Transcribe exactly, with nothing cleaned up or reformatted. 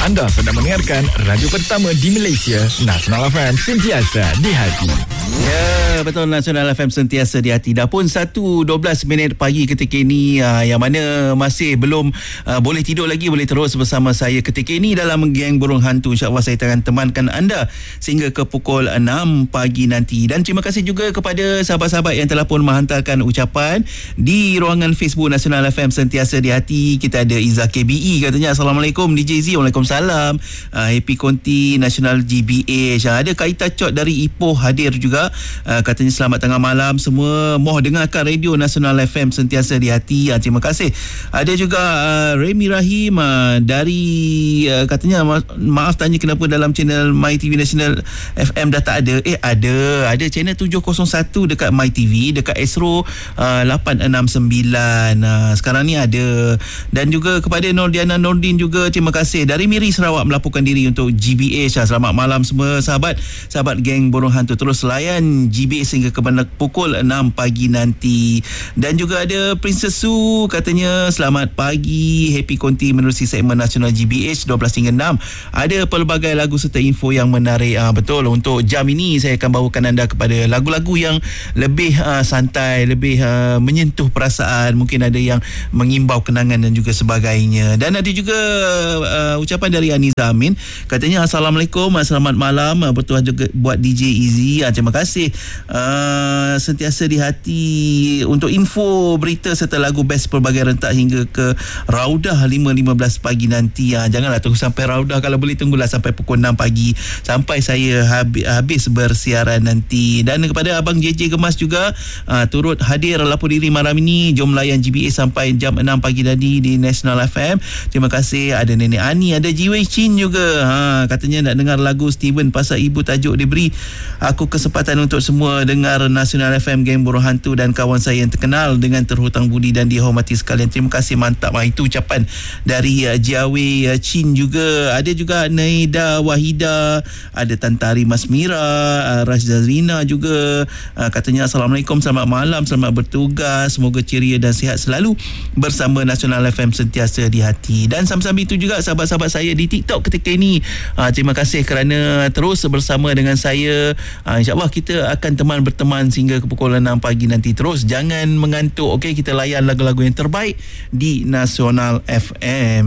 Anda sedang mendengarkan radio pertama di Malaysia, Nasional F M, sentiasa di hati. Ya, betul, Nasional F M sentiasa di hati. Dah pun satu dua belas minit pagi ketika ini, uh, yang mana masih belum uh, boleh tidur lagi, boleh terus bersama saya ketika ini dalam Geng Burung Hantu. InsyaAllah saya akan temankan anda sehingga ke pukul enam pagi nanti. Dan terima kasih juga kepada sahabat-sahabat yang telah pun menghantarkan ucapan di ruangan Facebook Nasional F M sentiasa di hati. Kita ada Izzah K B E, katanya Assalamualaikum D J Z. Waalaikumsalam. uh, Happy Konti Nasional G B H. uh, Ada Kaita Cot dari Ipoh hadir juga. Uh, katanya selamat tengah malam semua, moh dengarkan radio Nasional F M sentiasa di hati. uh, Terima kasih. Ada juga uh, Remy Rahim uh, dari uh, katanya ma- maaf tanya kenapa dalam channel My T V Nasional F M dah tak ada. Eh ada Ada channel tujuh kosong satu dekat My T V, dekat Astro uh, lapan enam sembilan. uh, Sekarang ni ada. Dan juga kepada Nordiana Nordin juga, terima kasih. Dari Miri Sarawak melaporkan diri untuk G B H. Selamat malam semua sahabat, sahabat Geng Burung Hantu. Terus layan G B H sehingga ke pukul enam pagi nanti. Dan juga ada Princess Su, katanya selamat pagi, happy konti menerusi segmen Nasional G B H dua belas hingga enam. Ada pelbagai lagu serta info yang menarik. Ah, betul, untuk jam ini saya akan bawakan anda kepada lagu-lagu yang lebih uh, santai, lebih uh, menyentuh perasaan. Mungkin ada yang mengimbau kenangan dan juga sebagainya. Dan ada juga uh, ucapan dari Aniza Amin, katanya Assalamualaikum, selamat malam, uh, bertuah juga buat D J Easy. uh, terima kasih uh, sentiasa di hati untuk info, berita serta lagu best pelbagai rentak hingga ke Raudah lima lima belas pagi nanti. uh, janganlah tunggu sampai Raudah, kalau boleh tunggulah sampai pukul enam pagi sampai saya habis, habis bersiaran nanti. Dan kepada Abang J J Gemas juga uh, turut hadir lapor diri malam ini. Jom layan G B A sampai jam enam pagi tadi di National F M. Terima kasih. Ada Nenek Ani, ada Jiwei Chin juga. Ha, katanya nak dengar lagu Steven pasal ibu, tajuk diberi aku kesempatan untuk semua dengar Nasional F M Geng Burung Hantu dan kawan saya yang terkenal dengan terhutang budi dan dihormati sekalian. Terima kasih, mantap. Ha, itu ucapan dari uh, Jiwei uh, Chin juga. Ada juga Naida Wahida, ada Tantari Masmira, uh, Rashida Zrina juga. Uh, katanya Assalamualaikum, selamat malam, selamat bertugas, semoga ceria dan sihat selalu bersama Nasional F M sentiasa di hati. Dan sambil-sambil itu juga sahabat-sahabat saya di TikTok ketika ini, uh, terima kasih kerana terus bersama dengan saya. uh, InsyaAllah kita akan teman berteman sehingga ke pukul enam pagi nanti. Terus jangan mengantuk, okey? Kita layan lagu-lagu yang terbaik di Nasional F M.